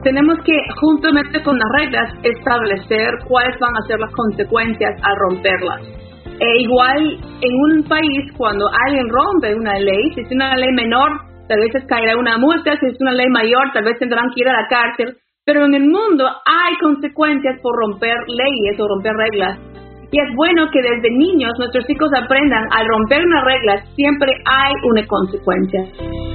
tenemos que, juntamente con las reglas, establecer cuáles van a ser las consecuencias al romperlas. Igual, en un país, cuando alguien rompe una ley, si es una ley menor, tal vez les caerá una multa, si es una ley mayor, tal vez tendrán que ir a la cárcel, pero en el mundo hay consecuencias por romper leyes o romper reglas. Y es bueno que desde niños nuestros hijos aprendan, al romper una regla siempre hay una consecuencia.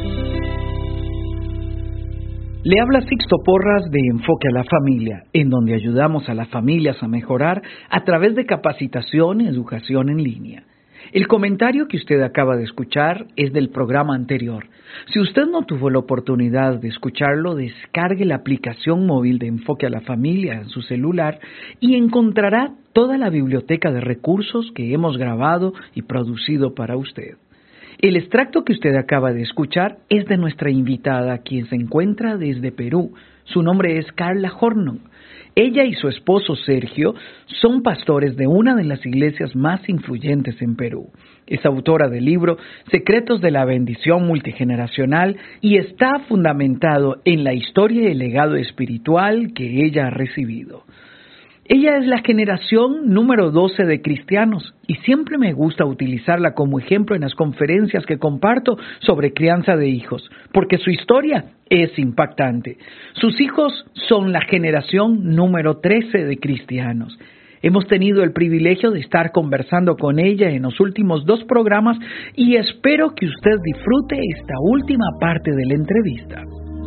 Le habla Sixto Porras de Enfoque a la Familia, en donde ayudamos a las familias a mejorar a través de capacitación y educación en línea. El comentario que usted acaba de escuchar es del programa anterior. Si usted no tuvo la oportunidad de escucharlo, descargue la aplicación móvil de Enfoque a la Familia en su celular y encontrará toda la biblioteca de recursos que hemos grabado y producido para usted. El extracto que usted acaba de escuchar es de nuestra invitada, quien se encuentra desde Perú. Su nombre es Carla Hornung. Ella y su esposo Sergio son pastores de una de las iglesias más influyentes en Perú. Es autora del libro Secretos de la Bendición Multigeneracional y está fundamentado en la historia y el legado espiritual que ella ha recibido. Ella es la generación número 12 de cristianos y siempre me gusta utilizarla como ejemplo en las conferencias que comparto sobre crianza de hijos, porque su historia es impactante. Sus hijos son la generación número 13 de cristianos. Hemos tenido el privilegio de estar conversando con ella en los últimos 2 programas y espero que usted disfrute esta última parte de la entrevista.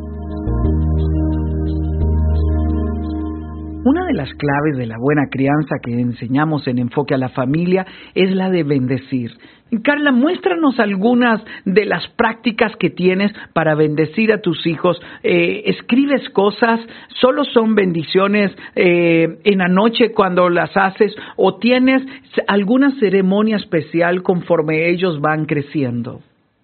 Una de las claves de la buena crianza que enseñamos en Enfoque a la Familia es la de bendecir. Carla, muéstranos algunas de las prácticas que tienes para bendecir a tus hijos. ¿Escribes cosas? ¿Solo son bendiciones en la noche cuando las haces? ¿O tienes alguna ceremonia especial conforme ellos van creciendo?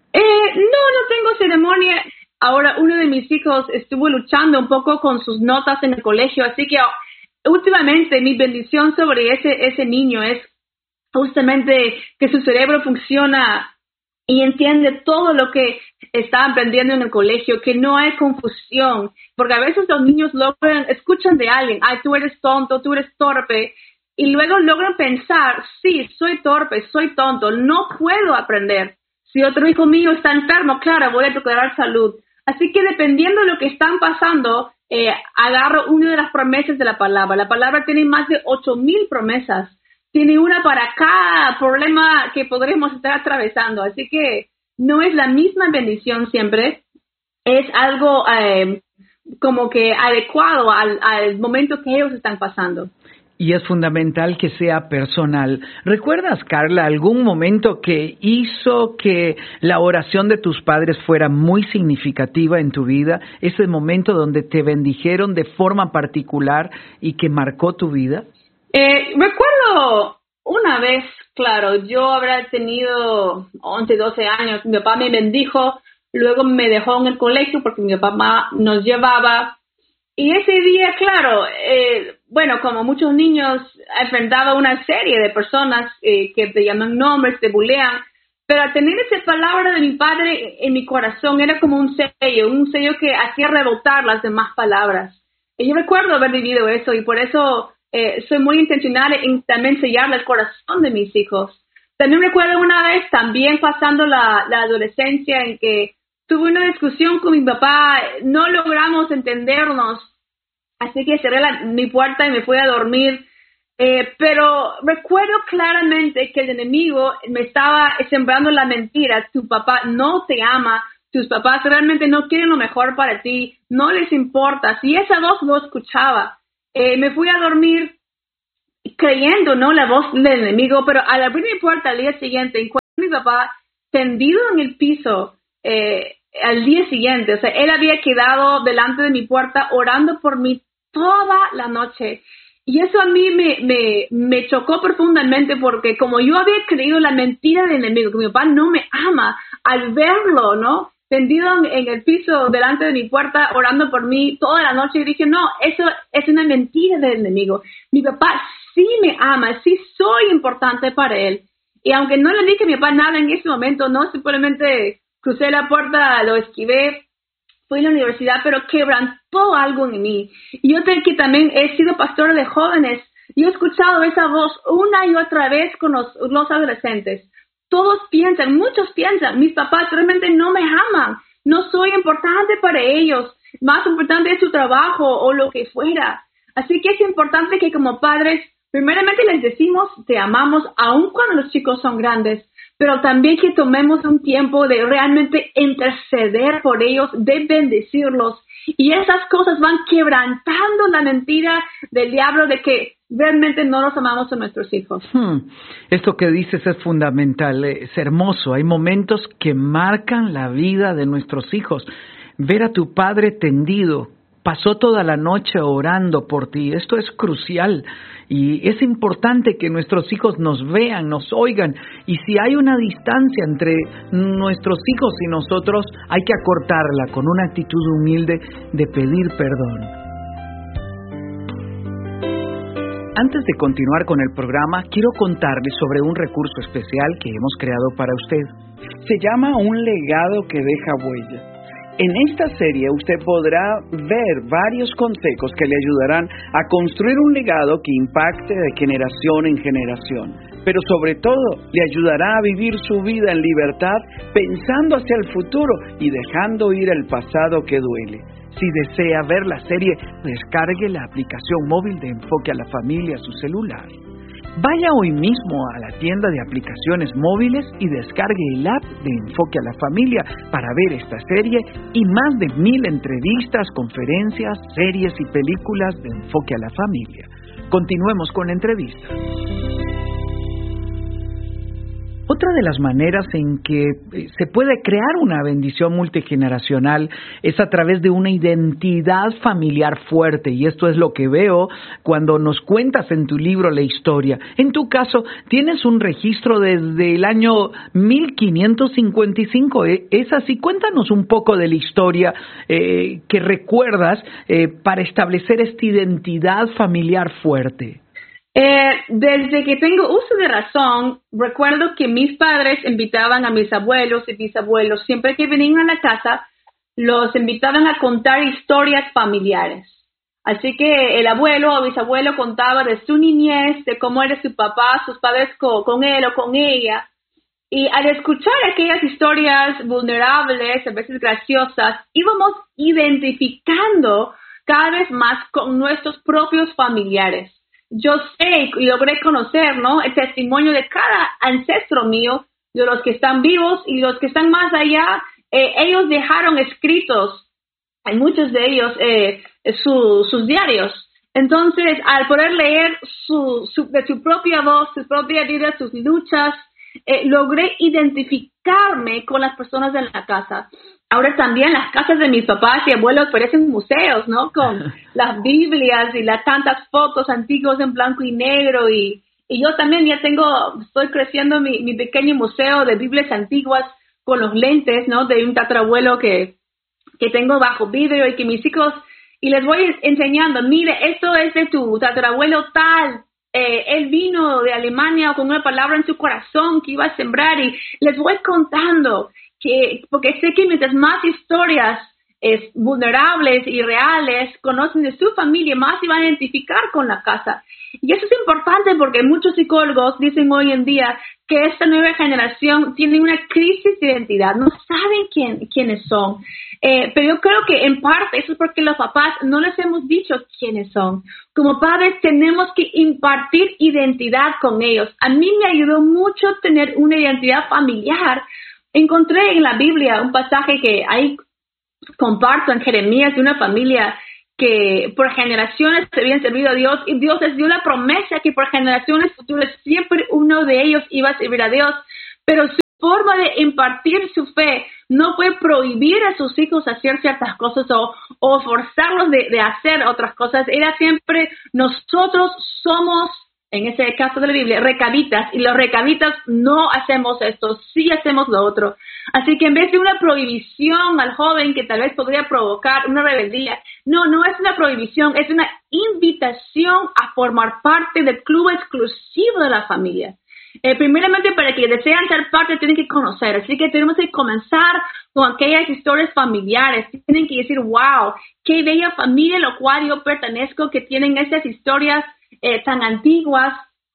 No tengo ceremonia. Ahora uno de mis hijos estuvo luchando un poco con sus notas en el colegio, así que últimamente mi bendición sobre ese niño es justamente que su cerebro funciona y entiende todo lo que está aprendiendo en el colegio, que no hay confusión, porque a veces los niños escuchan de alguien, ay, tú eres tonto, tú eres torpe, y luego logran pensar, sí, soy torpe, soy tonto, no puedo aprender. Si otro hijo mío está enfermo, claro, voy a procurar salud. Así que dependiendo de lo que están pasando, agarro una de las promesas de la palabra. La palabra tiene más de 8,000 promesas. Tiene una para cada problema que podremos estar atravesando. Así que no es la misma bendición siempre. Es algo como que adecuado al momento que ellos están pasando. Y es fundamental que sea personal. ¿Recuerdas, Carla, algún momento que hizo que la oración de tus padres fuera muy significativa en tu vida? Ese momento donde te bendijeron de forma particular y que marcó tu vida. Recuerdo una vez, claro, yo habrá tenido 11, 12 años. Mi papá me bendijo, luego me dejó en el colegio porque mi papá nos llevaba. Y ese día, claro, bueno, como muchos niños, enfrentaba una serie de personas que te llaman nombres, te bulean, pero al tener esa palabra de mi padre en mi corazón era como un sello que hacía rebotar las demás palabras. Y yo recuerdo haber vivido eso y por eso soy muy intencional en también sellarle el corazón de mis hijos. También recuerdo una vez, también pasando la adolescencia, en que tuve una discusión con mi papá, no logramos entendernos, así que cerré mi puerta y me fui a dormir. Pero recuerdo claramente que el enemigo me estaba sembrando la mentira. Tu papá no te ama, tus papás realmente no quieren lo mejor para ti, no les importa. Si esa voz lo escuchaba, me fui a dormir creyendo, ¿no?, la voz del enemigo, pero al abrir mi puerta al día siguiente, encuentro a mi papá tendido en el piso. Al día siguiente, o sea, él había quedado delante de mi puerta orando por mí toda la noche. Y eso a mí me chocó profundamente porque como yo había creído la mentira del enemigo, que mi papá no me ama, al verlo, ¿no?, tendido en el piso delante de mi puerta orando por mí toda la noche, y dije, no, eso es una mentira del enemigo. Mi papá sí me ama, sí soy importante para él. Y aunque no le dije a mi papá nada en ese momento, no, simplemente crucé la puerta, lo esquivé, fui a la universidad, pero quebrantó algo en mí. Y yo que también he sido pastora de jóvenes, y he escuchado esa voz una y otra vez con los adolescentes. Todos piensan, muchos piensan, mis papás realmente no me aman, no soy importante para ellos, más importante es su trabajo o lo que fuera. Así que es importante que como padres, primeramente les decimos, te amamos, aun cuando los chicos son grandes, pero también que tomemos un tiempo de realmente interceder por ellos, de bendecirlos. Y esas cosas van quebrantando la mentira del diablo de que realmente no los amamos a nuestros hijos. Esto que dices es fundamental, es hermoso. Hay momentos que marcan la vida de nuestros hijos. Ver a tu padre tendido, pasó toda la noche orando por ti. Esto es crucial y es importante que nuestros hijos nos vean, nos oigan. Y si hay una distancia entre nuestros hijos y nosotros, hay que acortarla con una actitud humilde de pedir perdón. Antes de continuar con el programa, quiero contarles sobre un recurso especial que hemos creado para usted. Se llama Un legado que deja huella. En esta serie usted podrá ver varios consejos que le ayudarán a construir un legado que impacte de generación en generación, pero sobre todo le ayudará a vivir su vida en libertad pensando hacia el futuro y dejando ir el pasado que duele. Si desea ver la serie, descargue la aplicación móvil de Enfoque a la Familia a su celular. Vaya hoy mismo a la tienda de aplicaciones móviles y descargue el app de Enfoque a la Familia para ver esta serie y más de 1000 entrevistas, conferencias, series y películas de Enfoque a la Familia. Continuemos con la entrevista. Otra de las maneras en que se puede crear una bendición multigeneracional es a través de una identidad familiar fuerte, y esto es lo que veo cuando nos cuentas en tu libro la historia. En tu caso, tienes un registro desde el año 1555, ¿es así? Cuéntanos un poco de la historia que recuerdas para establecer esta identidad familiar fuerte. Desde que tengo uso de razón, recuerdo que mis padres invitaban a mis abuelos y bisabuelos, siempre que venían a la casa, los invitaban a contar historias familiares. Así que el abuelo o bisabuelo contaba de su niñez, de cómo era su papá, sus padres con él o con ella. Y al escuchar aquellas historias vulnerables, a veces graciosas, íbamos identificando cada vez más con nuestros propios familiares. Yo sé y logré conocer, ¿no?, el testimonio de cada ancestro mío, de los que están vivos y los que están más allá. Ellos dejaron escritos, en muchos de ellos, sus diarios. Entonces, al poder leer de su propia voz, su propia vida, sus luchas, logré identificarme con las personas de la casa. Ahora también las casas de mis papás y abuelos parecen museos, ¿no? Con las Biblias y las tantas fotos antiguas en blanco y negro. Y yo también ya estoy creciendo mi pequeño museo de Biblias antiguas con los lentes, ¿no? De un tatarabuelo que tengo bajo vidrio y que mis hijos, y les voy enseñando, mire, esto es de tu tatarabuelo tal. Él vino de Alemania con una palabra en su corazón que iba a sembrar, y les voy contando porque sé que mientras más historias vulnerables y reales conocen de su familia, más se van a identificar con la casa. Y eso es importante porque muchos psicólogos dicen hoy en día que esta nueva generación tiene una crisis de identidad, no saben quiénes son. Pero yo creo que en parte eso es porque los papás no les hemos dicho quiénes son. Como padres tenemos que impartir identidad con ellos. A mí me ayudó mucho tener una identidad familiar. Encontré en la Biblia un pasaje que ahí comparto en Jeremías de una familia que por generaciones se habían servido a Dios, y Dios les dio la promesa que por generaciones futuras siempre uno de ellos iba a servir a Dios, pero su forma de impartir su fe no fue prohibir a sus hijos hacer ciertas cosas o forzarlos de hacer otras cosas. Era siempre: nosotros somos, en ese caso de la Biblia, recabitas, y los recabitas no hacemos esto, sí hacemos lo otro. Así que en vez de una prohibición al joven que tal vez podría provocar una rebeldía, no es una prohibición, es una invitación a formar parte del club exclusivo de la familia. Primeramente, para que desean ser parte, tienen que conocer. Así que tenemos que comenzar con aquellas historias familiares. Tienen que decir, wow, qué bella familia a la cual yo pertenezco, que tienen esas historias tan antiguas.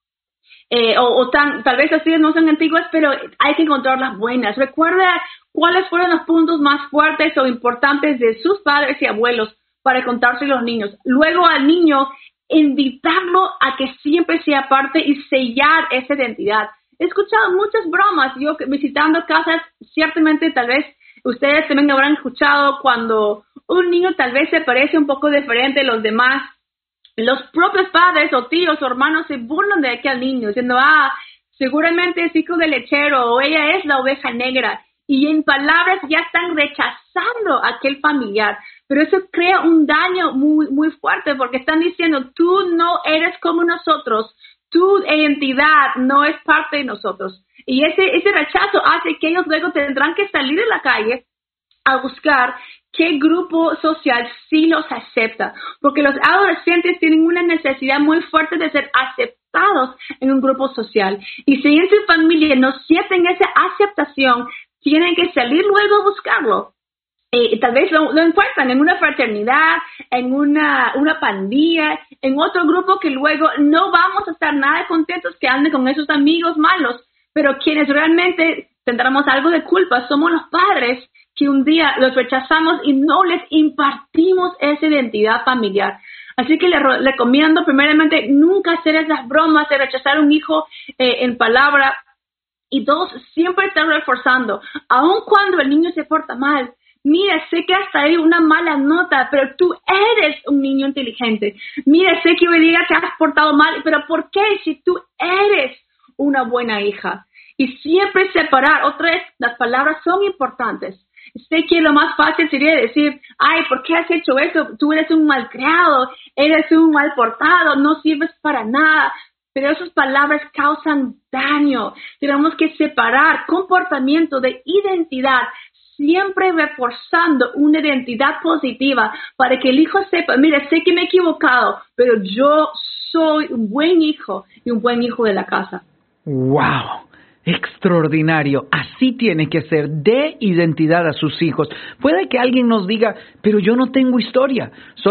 Tal vez así no son antiguas, pero hay que encontrar las buenas. Recuerda cuáles fueron los puntos más fuertes o importantes de sus padres y abuelos para contarse a los niños. Luego al niño, invitarlo a que siempre sea parte y sellar esa identidad. He escuchado muchas bromas, yo visitando casas, ciertamente tal vez ustedes también habrán escuchado cuando un niño tal vez se parece un poco diferente a los demás. Los propios padres o tíos o hermanos se burlan de aquel niño, diciendo, seguramente es hijo del lechero o ella es la oveja negra. Y en palabras ya están rechazando a aquel familiar. Pero eso crea un daño muy, muy fuerte porque están diciendo, tú no eres como nosotros, tu identidad no es parte de nosotros. Y ese rechazo hace que ellos luego tendrán que salir a la calle a buscar qué grupo social sí los acepta. Porque los adolescentes tienen una necesidad muy fuerte de ser aceptados en un grupo social. Y si en su familia no sienten esa aceptación, tienen que salir luego a buscarlo. Tal vez lo encuentran en una fraternidad, en una pandilla, en otro grupo que luego no vamos a estar nada contentos que anden con esos amigos malos. Pero quienes realmente tendremos algo de culpa somos los padres que un día los rechazamos y no les impartimos esa identidad familiar. Así que les recomiendo primeramente nunca hacer esas bromas de rechazar a un hijo en palabra. Y dos, siempre estar reforzando, aun cuando el niño se porta mal. Mira, sé que hasta hay una mala nota, pero tú eres un niño inteligente. Mira, sé que hoy día te has portado mal, pero ¿por qué si tú eres una buena hija? Y siempre separar. Otra vez, las palabras son importantes. Sé que lo más fácil sería decir, ¿por qué has hecho eso? Tú eres un malcriado, eres un mal portado, no sirves para nada. Pero esas palabras causan daño. Tenemos que separar comportamiento de identidad, siempre reforzando una identidad positiva para que el hijo sepa, mira, sé que me he equivocado, pero yo soy un buen hijo y un buen hijo de la casa. ¡Wow! Extraordinario, así tiene que ser, dé identidad a sus hijos. Puede que alguien nos diga, pero yo no tengo historia,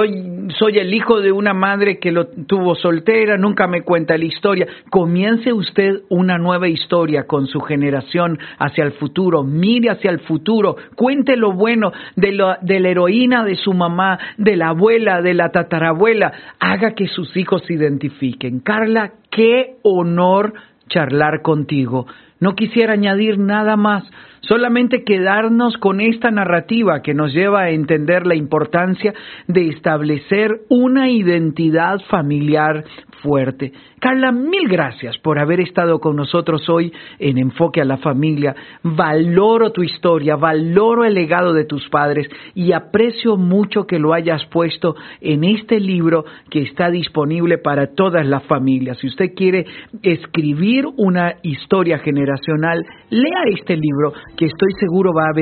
soy el hijo de una madre que lo tuvo soltera, nunca me cuenta la historia. Comience usted una nueva historia con su generación hacia el futuro, mire hacia el futuro, cuente lo bueno de la heroína de su mamá, de la abuela, de la tatarabuela, haga que sus hijos se identifiquen. Carla, qué honor charlar contigo. No quisiera añadir nada más, solamente quedarnos con esta narrativa que nos lleva a entender la importancia de establecer una identidad familiar fuerte. Carla, mil gracias por haber estado con nosotros hoy en Enfoque a la Familia. Valoro tu historia, valoro el legado de tus padres y aprecio mucho que lo hayas puesto en este libro que está disponible para todas las familias. Si usted quiere escribir una historia generacional, lea este libro que estoy seguro va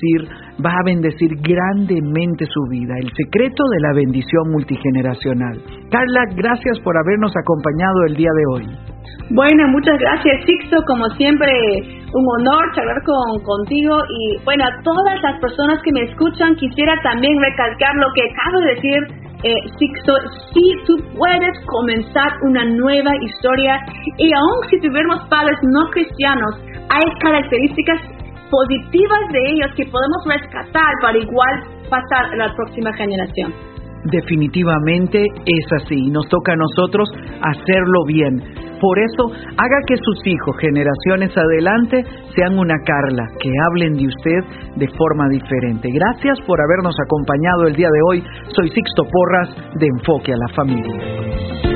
a bendecir grandemente su vida. El secreto de la bendición multigeneracional. Carla, gracias por habernos acompañado el día de hoy. Bueno, muchas gracias, Sixto. Como siempre, un honor charlar contigo. Y bueno, a todas las personas que me escuchan, quisiera también recalcar lo que acabo de decir, Sixto. Sí, tú puedes comenzar una nueva historia. Y aun si tuviéramos padres no cristianos, hay características positivas de ellos que podemos rescatar para igual pasar a la próxima generación. Definitivamente es así. Nos toca a nosotros hacerlo bien. Por eso, haga que sus hijos, generaciones adelante, sean una Carla, que hablen de usted de forma diferente. Gracias por habernos acompañado el día de hoy. Soy Sixto Porras, de Enfoque a la Familia.